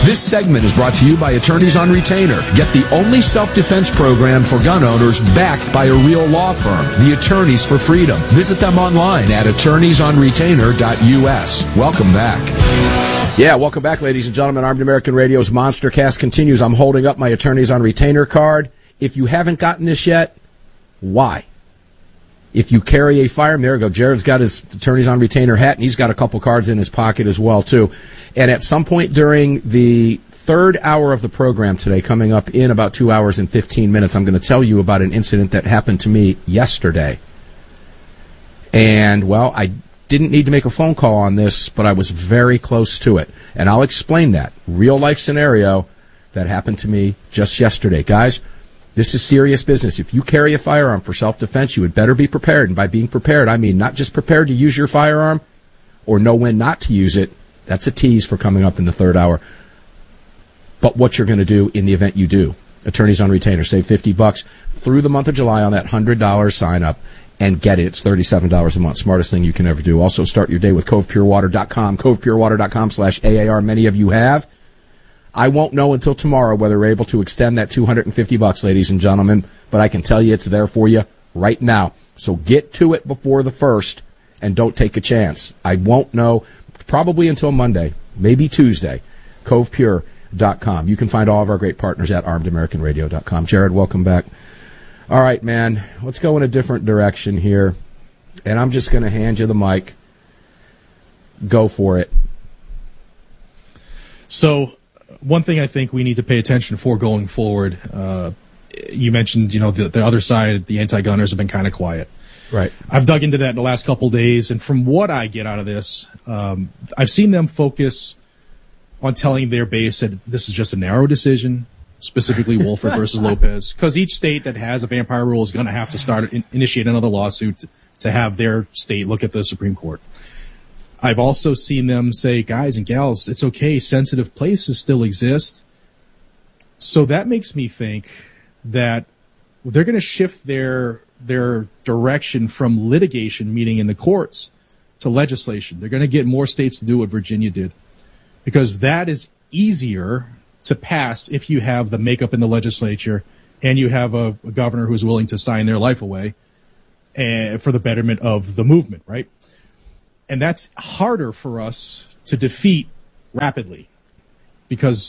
This segment is brought to you by Attorneys on Retainer. Get the only self-defense program for gun owners backed by a real law firm, the Attorneys for Freedom. Visit them online at attorneysonretainer.us. Welcome back. Yeah, welcome back, ladies and gentlemen. Armed American Radio's Monster Cast continues. I'm holding up my Attorneys on Retainer card. If you haven't gotten this yet, why? If you carry a firearm, there we go. Jared's got his Attorneys on Retainer hat, and he's got a couple cards in his pocket as well, too. And at some point during the third hour of the program today, coming up in about 2 hours and 15 minutes, I'm going to tell you about an incident that happened to me yesterday. And, well, I didn't need to make a phone call on this, but I was very close to it. And I'll explain that. Real-life scenario that happened to me just yesterday. Guys, this is serious business. If you carry a firearm for self-defense, you had better be prepared. And by being prepared, I mean not just prepared to use your firearm or know when not to use it. That's a tease for coming up in the third hour. But what you're going to do in the event you do. Attorneys on Retainer. Save $50 through the month of July on that $100 sign-up and get it. It's $37 a month. Smartest thing you can ever do. Also, start your day with CovePureWater.com. CovePureWater.com/AAR. Many of you have. I won't know until tomorrow whether we're able to extend that $250, ladies and gentlemen, but I can tell you it's there for you right now. So get to it before the 1st and don't take a chance. I won't know probably until Monday, maybe Tuesday. CovePure.com. You can find all of our great partners at ArmedAmericanRadio.com. Jared, welcome back. All right, man, let's go in a different direction here, and I'm just going to hand you the mic. Go for it. So, one thing I think we need to pay attention for going forward, you mentioned, the other side, the anti-gunners have been kind of quiet. Right. I've dug into that in the last couple of days, and from what I get out of this, I've seen them focus on telling their base that this is just a narrow decision, specifically Wolford versus Lopez, because each state that has a vampire rule is going to have to initiate another lawsuit to have their state look at the Supreme Court. I've also seen them say, guys and gals, it's okay, sensitive places still exist. So that makes me think that they're going to shift their direction from litigation, meaning in the courts, to legislation. They're going to get more states to do what Virginia did, because that is easier to pass if you have the makeup in the legislature and you have a governor who's willing to sign their life away for the betterment of the movement, right? And that's harder for us to defeat rapidly because,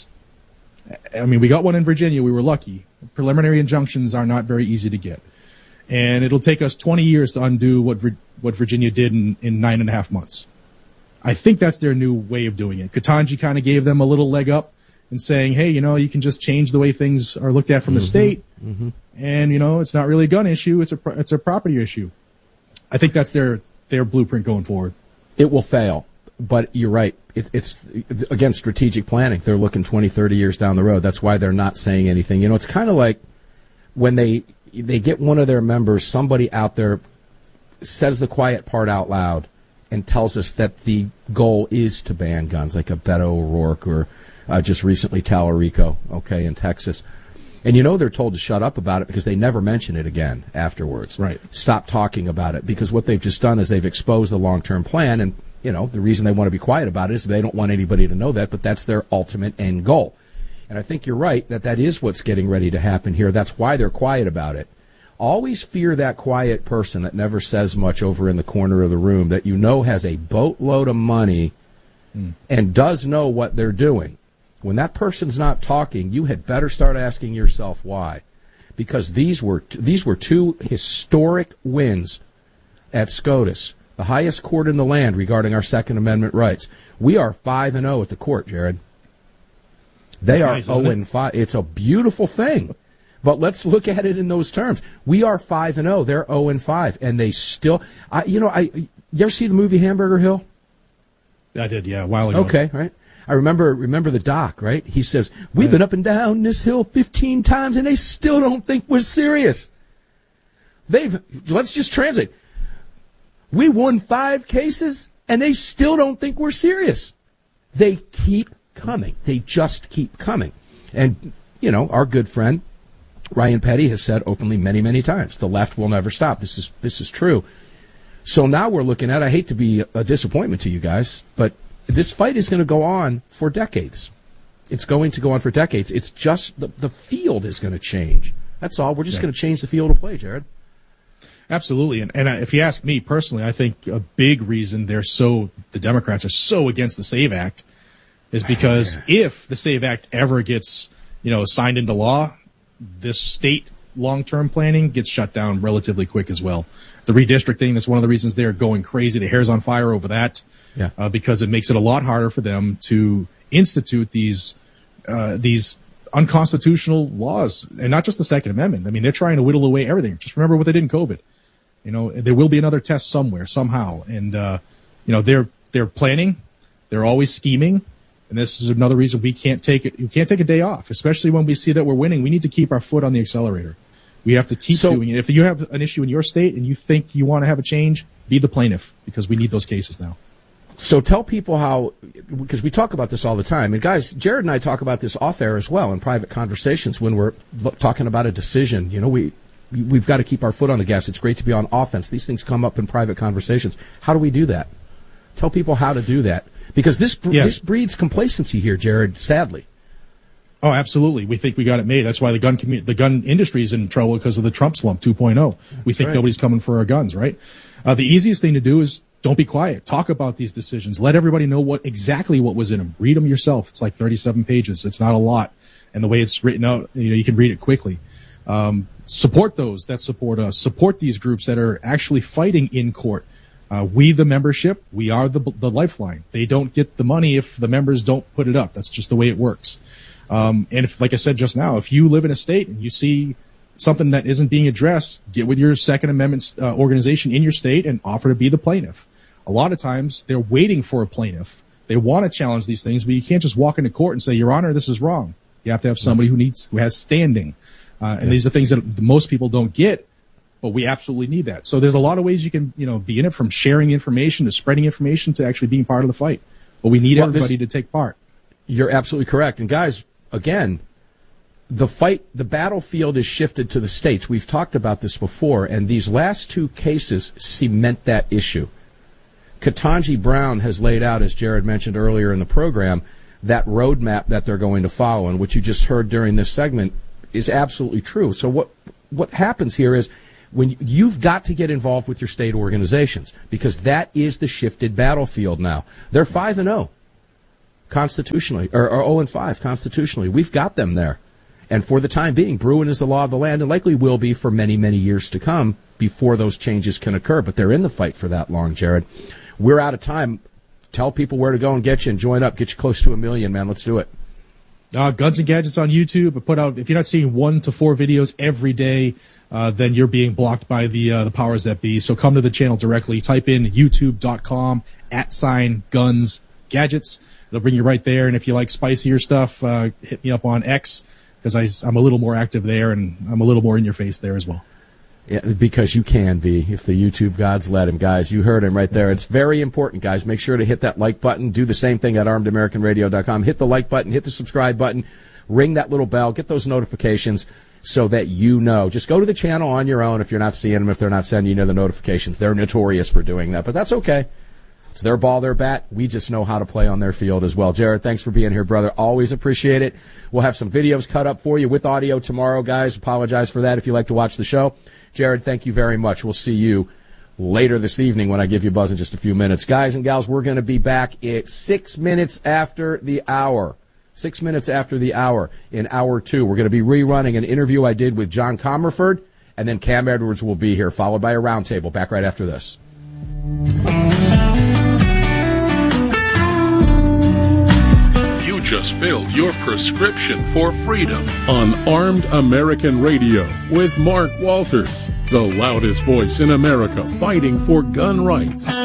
we got one in Virginia. We were lucky. Preliminary injunctions are not very easy to get. And it'll take us 20 years to undo what Virginia did in 9.5 months. I think that's their new way of doing it. Ketanji kind of gave them a little leg up in saying, hey, you can just change the way things are looked at from the state. Mm-hmm. And, it's not really a gun issue. It's a property issue. I think that's their blueprint going forward. It will fail, but you're right. It's again, strategic planning. They're looking 20, 30 years down the road. That's why they're not saying anything. It's kind of like when they get one of their members, somebody out there says the quiet part out loud and tells us that the goal is to ban guns, like a Beto O'Rourke or just recently Tallarico, in Texas. And they're told to shut up about it because they never mention it again afterwards. Right. Stop talking about it, because what they've just done is they've exposed the long-term plan, and, the reason they want to be quiet about it is they don't want anybody to know that, but that's their ultimate end goal. And I think you're right that is what's getting ready to happen here. That's why they're quiet about it. Always fear that quiet person that never says much over in the corner of the room that has a boatload of money and does know what they're doing. When that person's not talking, you had better start asking yourself why. Because these were two historic wins at SCOTUS, the highest court in the land regarding our Second Amendment rights. We are 5-0 at the court, Jared. They are 0-5. It's a beautiful thing. But let's look at it in those terms. We are 5-0. They're 0-5, and they still. You ever see the movie Hamburger Hill? I did, yeah, a while ago. Okay, right. I remember the doc, right? He says, we've been up and down this hill 15 times, and they still don't think we're serious. Let's just translate. We won 5 cases, and they still don't think we're serious. They keep coming. They just keep coming. And, our good friend, Ryan Petty, has said openly many, many times, the left will never stop. This is true. So now we're looking at, I hate to be a disappointment to you guys, but this fight is going to go on for decades. it's going to go on for decades. It's just the field is going to change. That's all. We're just going to change the field of play, Jared. Absolutely. And if you ask me personally, I think a big reason the Democrats are so against the SAVE Act is because if the SAVE Act ever gets, signed into law, this state long-term planning gets shut down relatively quick as well. The redistricting, that's one of the reasons they're going crazy. The hair's on fire over that, because it makes it a lot harder for them to institute these unconstitutional laws, and not just the Second Amendment. I mean, they're trying to whittle away everything. Just remember what they did in COVID. There will be another test somewhere, somehow. And, they're planning. They're always scheming. And this is another reason we can't take it. You can't take a day off, especially when we see that we're winning. We need to keep our foot on the accelerator. We have to keep doing it. If you have an issue in your state and you think you want to have a change, be the plaintiff, because we need those cases now. So tell people how, because we talk about this all the time. And guys, Jared and I talk about this off air as well in private conversations when we're talking about a decision. We've got to keep our foot on the gas. It's great to be on offense. These things come up in private conversations. How do we do that? Tell people how to do that. Because this breeds complacency here, Jared, sadly. Oh, absolutely. We think we got it made. That's why the gun industry is in trouble, because of the Trump slump 2.0. We think nobody's coming for our guns, right? The easiest thing to do is don't be quiet. Talk about these decisions. Let everybody know exactly what was in them. Read them yourself. It's like 37 pages. It's not a lot. And the way it's written out, you can read it quickly. Support those that support us. Support these groups that are actually fighting in court. We, the membership, we are the lifeline. They don't get the money if the members don't put it up. That's just the way it works. And if, like I said just now, if you live in a state and you see something that isn't being addressed, get with your Second Amendment organization in your state and offer to be the plaintiff. A lot of times they're waiting for a plaintiff. They want to challenge these things, but you can't just walk into court and say, Your Honor, this is wrong. You have to have somebody who has standing. And these are things that most people don't get, but we absolutely need that. So there's a lot of ways you can, be in it, from sharing information to spreading information to actually being part of the fight. But we need everybody to take part. You're absolutely correct. And guys, again, the battlefield is shifted to the states. We've talked about this before, and these last two cases cement that issue. Ketanji Brown has laid out, as Jared mentioned earlier in the program, that roadmap that they're going to follow, and what you just heard during this segment is absolutely true. So what happens here is, when you've got to get involved with your state organizations, because that is the shifted battlefield now. They're 5-0 constitutionally, or 0-5 constitutionally. We've got them there. And for the time being, Bruin is the law of the land, and likely will be for many, many years to come before those changes can occur. But they're in the fight for that long, Jared. We're out of time. Tell people where to go and get you and join up. Get you close to 1 million, man. Let's do it. Guns and Gadgets on YouTube. I put out, if you're not seeing 1 to 4 videos every day, then you're being blocked by the powers that be. So come to the channel directly. Type in youtube.com @GunsGadgets. It'll bring you right there. And if you like spicier stuff, hit me up on X, because I'm a little more active there, and I'm a little more in your face there as well. Yeah, because you can be, if the YouTube gods let him. Guys, you heard him right there. It's very important, guys. Make sure to hit that like button. Do the same thing at armedamericanradio.com. Hit the like button, hit the subscribe button, ring that little bell, get those notifications so that you know. Just go to the channel on your own if you're not seeing them, if they're not sending you the notifications. They're notorious for doing that, but that's okay. It's their ball, their bat. We just know how to play on their field as well. Jared, thanks for being here, brother. Always appreciate it. We'll have some videos cut up for you with audio tomorrow, guys. Apologize for that if you like to watch the show. Jared, thank you very much. We'll see you later this evening when I give you a buzz in just a few minutes. Guys and gals, we're going to be back at 6 minutes after the hour. 6 minutes after the hour in hour 2. We're going to be rerunning an interview I did with John Comerford, and then Cam Edwards will be here, followed by a roundtable. Back right after this. You just filled your prescription for freedom on Armed American Radio with Mark Walters, the loudest voice in America fighting for gun rights.